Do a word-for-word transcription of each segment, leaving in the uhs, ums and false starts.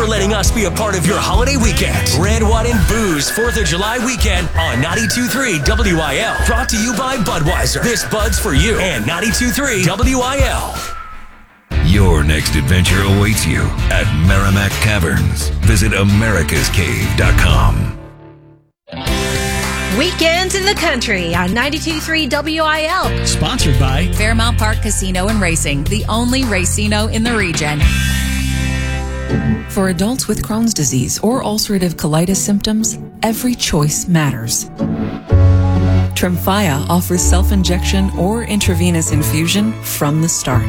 letting us be a part of your holiday weekend. Red, White, and Booze fourth of July weekend on ninety-two point three W I L. Brought to you by Budweiser. This Bud's for you and ninety-two point three W I L. Your next adventure awaits you at Merrimack Caverns. Visit americas cave dot com. Weekends in the Country on ninety-two point three W I L. Sponsored by Fairmount Park Casino and Racing, the only racino in the region. For adults with Crohn's disease or ulcerative colitis symptoms, every choice matters. Tremfya offers self-injection or intravenous infusion from the start.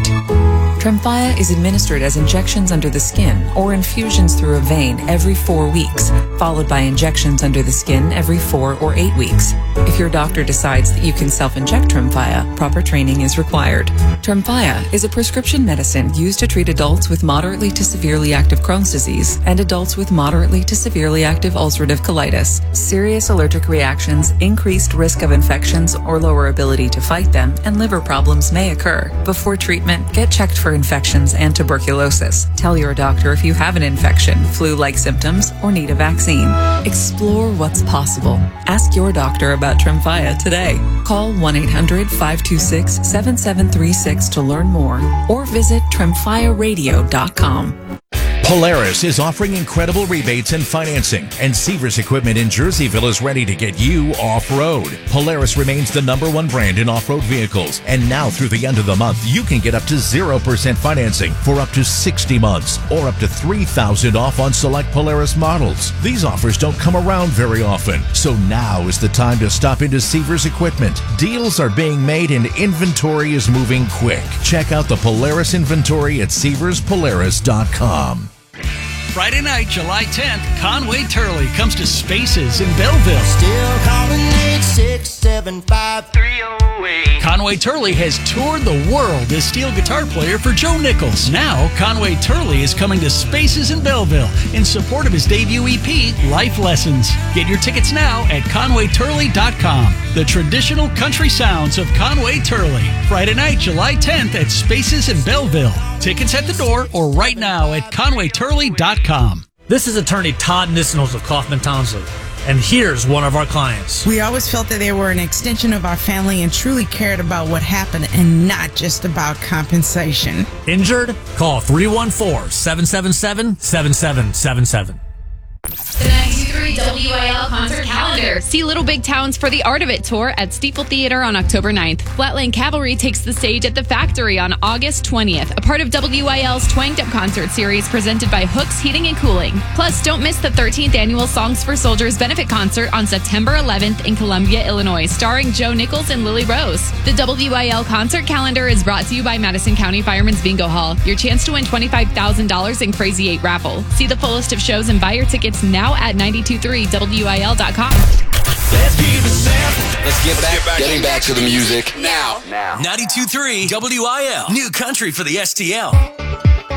Tremfya is administered as injections under the skin or infusions through a vein every four weeks, followed by injections under the skin every four or eight weeks. If your doctor decides that you can self-inject Tremfya, proper training is required. Tremfya is a prescription medicine used to treat adults with moderately to severely active Crohn's disease and adults with moderately to severely active ulcerative colitis. Serious allergic reactions, increased risk of infections or lower ability to fight them, and liver problems may occur. Before treatment, get checked for infections and tuberculosis. Tell your doctor if you have an infection, flu-like symptoms, or need a vaccine. Explore what's possible. Ask your doctor about Tremfya today. Call one eight hundred five two six seven seven three six to learn more or visit tremfya radio dot com. Polaris is offering incredible rebates and financing, and Severs Equipment in Jerseyville is ready to get you off-road. Polaris remains the number one brand in off-road vehicles, and now through the end of the month, you can get up to zero percent financing for up to sixty months, or up to three thousand dollars off on select Polaris models. These offers don't come around very often, so now is the time to stop into Severs Equipment. Deals are being made and inventory is moving quick. Check out the Polaris inventory at severs polaris dot com. Friday night, July tenth, Conway Turley comes to Spaces in Belleville. Still calling eight six seven five three oh eight. Conway Turley has toured the world as steel guitar player for Joe Nichols. Now, Conway Turley is coming to Spaces in Belleville in support of his debut E P, Life Lessons. Get your tickets now at conway turley dot com. The traditional country sounds of Conway Turley. Friday night, July tenth at Spaces in Belleville. Tickets at the door or right now at conway turley dot com. This is attorney Todd Nissenholz of Kaufman Townsley, and here's one of our clients. We always felt that they were an extension of our family and truly cared about what happened and not just about compensation. Injured? Call three one four, seven seven seven, seven seven seven seven. The ninety-two point three W I L concert calendar. See Little Big Towns for the Art of It tour at Steeple Theater on October ninth. Flatland Cavalry takes the stage at the Factory on August twentieth, a part of W I L's Twanged Up concert series presented by Hooks Heating and Cooling. Plus, don't miss the thirteenth annual Songs for Soldiers benefit concert on September eleventh in Columbia, Illinois, starring Joe Nichols and Lily Rose. The W I L concert calendar is brought to you by Madison County Fireman's Bingo Hall. Your chance to win twenty-five thousand dollars in Crazy eight raffle. See the full list of shows and buy your tickets now at ninety-two point three W I L dot com. Let's keep it simple. Let's get back, back getting back to the music now. Now. ninety-two point three W I L. New country for the S T L.